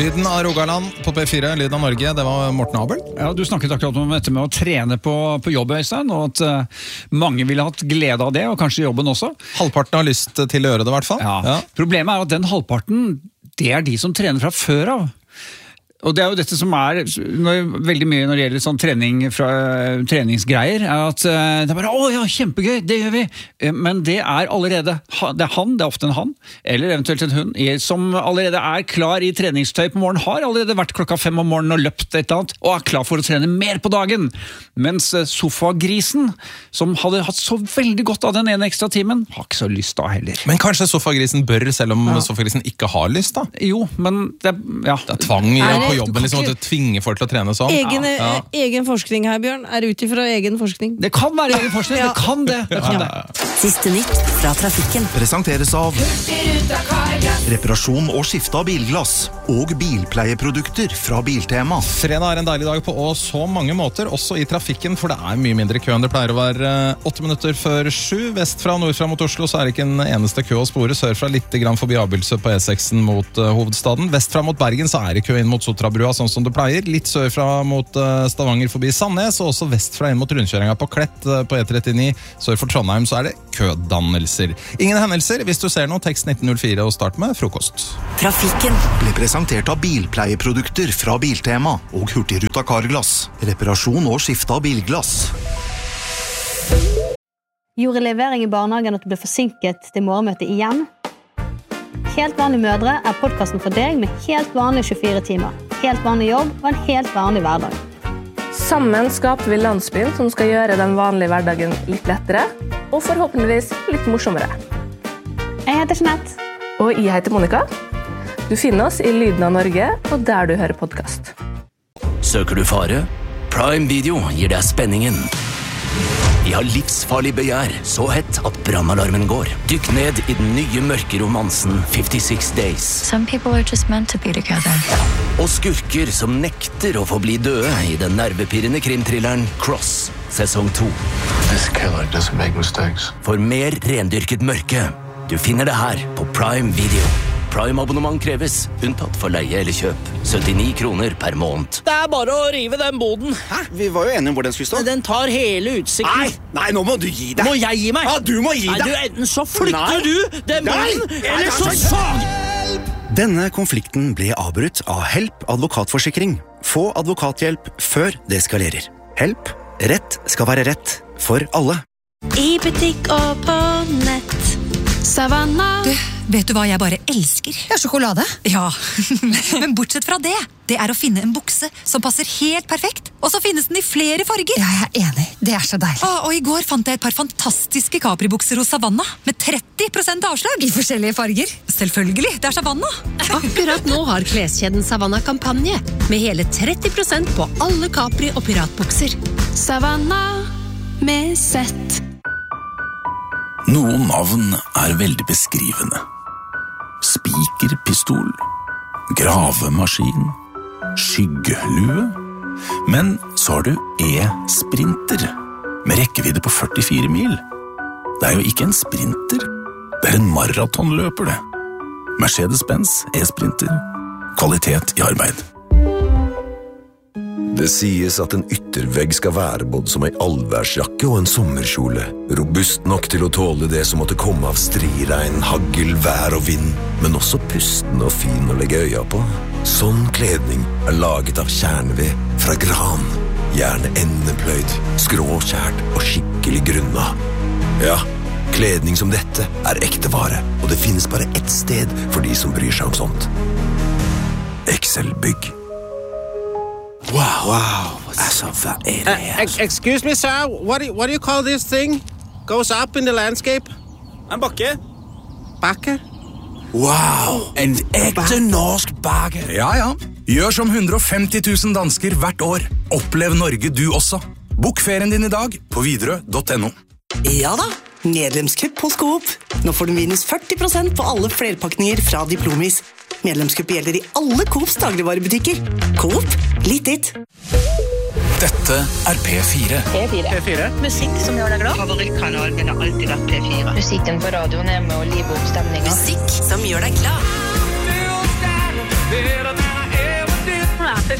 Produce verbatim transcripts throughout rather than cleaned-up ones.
Lyden av Rogaland på P fire, Lyden av Norge, det var Morten Abel. Ja, du snakket akkurat om dette med å trene på, på jobb, Øystein, og at uh, mange ville hatt glede av det, og kanskje jobben også. Halvparten har lyst til å gjøre det i hvert fall. Ja. Ja. Problemet er at den halvparten, det er de som trener fra før av. Og det er jo dette som er når, veldig mye når det gjelder sånn trening fra, treningsgreier, er at uh, det er bare, å ja, kjempegøy, det gjør vi. Uh, men det er allerede, det er han, det er ofte en han, eller eventuelt en hund, som allerede er klar i treningstøy på morgen, har allerede vært klokka fem om morgenen og løpt et eller annet, og er klar for å trene mer på dagen. Mens uh, sofagrisen, som hadde hatt så veldig godt av den ene ekstra timen, har ikke så lyst da heller. Men kanskje sofagrisen bør, selv om ja. sofagrisen ikke har lyst da? Jo, men det, ja. det er tvang i på jobben, liksom, at du tvinger folk til å trene sånn. Egen, ja. egen forskning her, Bjørn, er ute fra egen forskning. Det kan være egen forskning, ja. det kan det. det, kan ja. det. Siste nytt fra trafikken. Presenteres av reparasjon og skifte av bilglass og bilpleieprodukter fra Biltema. Fredag er en deilig dag på å så mange måter, også i trafikken, for det er mye mindre kø enn det pleier å være. Åtte minutter før sju, vest fra nordfra mot Oslo, så er det ikke en eneste kø å spore. Sørfra litt grann forbi Abelsø på E seks mot uh, hovedstaden. Vestfra mot Bergen så er det kø inn mot Sotrabrua, sånn som det pleier. Litt sørfra mot uh, Stavanger forbi Sandnes, og også vestfra inn mot rundkjøringa på Klett uh, på E trettini. Sør for Trondheim så er det kødannelser. Ingen hendelser. Hvis du ser noe, tekst nitten null fire og start med frokost. Trafikken ble presentert av bilpleieprodukter fra Biltema og Hurtigruta Carglass. Reparasjon og skifte av bilglass. Gjorde levering i barnehagen at du ble forsinket til morgenmøtet igjen? Helt vanlige mødre er podcasten for deg med helt vanlige tjuefire timer. Helt vanlig jobb og en helt vanlig hverdag. Sammen skaper vi landsbyen som skal gjøre den vanlige hverdagen litt lettere, og forhåpentligvis litt morsommere. Jeg heter Jeanette. Og jeg heter Monica. Du finner oss i Lyden av Norge, og der du hører podcast. Søker du fare? Prime Video gir deg spenningen. De har livsfarlig begjær, så hett at brannalarmen går. Dykk ned i den nye mørke romansen fifty-six days. Some people are just meant to be together. Og skurker som nekter å få bli døde i den nervepirrende krimthrilleren Cross, sesong to. This killer doesn't make mistakes. For mer rendyrket mørke. Du finner det her på Prime Video. Prime-abonnement kreves, unntatt for leie eller kjøp. syttini kroner per måned. Det er bare å rive den boden. Hæ? Vi var jo enige om hvor den skulle stå. Den tar hele utsikten. Nei, nei, nå må du gi deg. Må jeg gi meg? Ja, du må gi deg. Nei, du, enten så flytter nei. du den boden, eller så sag. Denne konflikten ble avbrutt av Help advokatforsikring. Få advokathjelp før det eskalerer. Help, rett skal være rett for alle. I butikk og på nett. Savannah. Du, vet du hva jeg bare elsker? Ja, sjokolade. Ja, men bortsett fra det, det er å finne en bukse som passer helt perfekt, og så finnes den i flere farger. Ja, jeg er enig. Det er så deilig. Å, og i går fant jeg et par fantastiske Capri-bukser hos Savannah, med tretti prosent avslag. I forskjellige farger. Selvfølgelig, det er Savannah. Akkurat nå har kleskjeden Savannah kampanje, med hele tretti prosent på alle Capri- og piratbukser. Savannah med sett. Noen navn er veldig beskrivende. Spikerpistol, gravemaskin, skyggelue. Men så har du e-sprinter, med rekkevidde på førtifire mil. Det er jo ikke en sprinter, det er en maratonløper det. Mercedes-Benz e-sprinter, kvalitet i arbeid. Det sies at en yttervegg skal være både som en allværsjakke og en sommerkjole, robust nok til å tåle det som måtte komme av striregn, hagl, vær og vind, men også pusten og fin å legge øya på. Sånn kledning er laget av kjerneved fra gran, gjerne endepløyd, skråkjært og skikkelig grunna. Ja, kledning som dette er ekte vare, og det finnes bare ett sted for de som bryr seg om sånt. Excel-bygg. Wow, wow. Altså, hva er det her? Uh, excuse me, sir. What do, you, what do you call this thing? Goes up in the landscape? En bakke. Bakke? Wow, en ekte norsk bakke. Ja, ja. Gjør som hundre og femti tusen dansker hvert år. Opplev Norge du også. Bok ferien din i dag på widerøe punktum no. Ja da, medlemskupp hos Coop. Nå får du minus førti prosent på alle flerpakninger fra Diplomis. Medlemskupp gjelder i alle Coops dagligvarebutikker. Coop, litt ditt. Dette er P fire. P fire. P fire. Musikk som gjør deg glad. Favorittkanalen min har alltid vært P fire. Musikken på radioen er med å live opp stemningen. Musikk som gjør deg glad.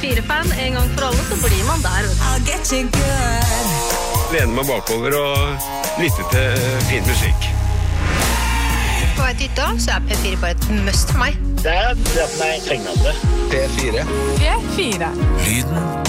fire-fan en gang for alle, så blir man der. I'll get you good. Lene meg bakover og lytte til fin musikk. På vei til hytta, så er P fire bare et must for meg. Det er det for meg trengende. P fire. P fire. Lyden